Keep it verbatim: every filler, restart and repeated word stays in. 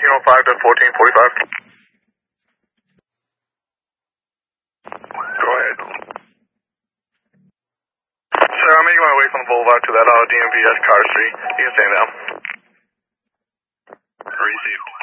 fourteen oh five to fourteen forty-five. Go ahead. Sir, I'm making my way from the boulevard to that uh, D M V S Carter Street. You can stand down. Received.